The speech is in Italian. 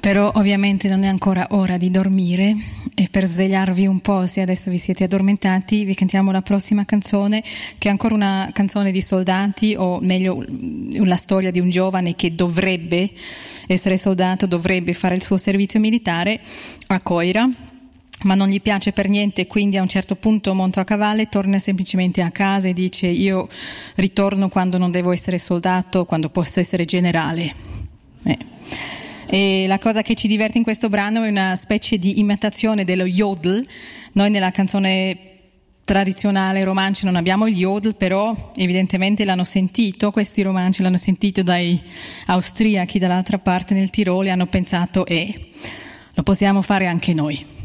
Però ovviamente non è ancora ora di dormire e per svegliarvi un po', se adesso vi siete addormentati, vi cantiamo la prossima canzone, che è ancora una canzone di soldati, o meglio la storia di un giovane che dovrebbe essere soldato, dovrebbe fare il suo servizio militare a Coira, ma non gli piace per niente, quindi a un certo punto monta a cavallo, torna semplicemente a casa e dice: io ritorno quando non devo essere soldato, quando posso essere generale. E la cosa che ci diverte in questo brano è una specie di imitazione dello yodel. Noi nella canzone tradizionale romance non abbiamo il yodel, però evidentemente l'hanno sentito, questi romanci l'hanno sentito dai austriaci dall'altra parte nel Tirolo e hanno pensato lo possiamo fare anche noi.